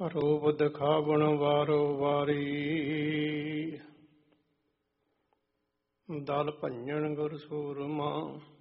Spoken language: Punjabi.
ਰੂਪ ਦਿਖਾਵਣ ਵਾਰੋ ਵਾਰੀ, ਦਲ ਭੰਜਨ ਗੁਰ ਸੂਰਮਾ।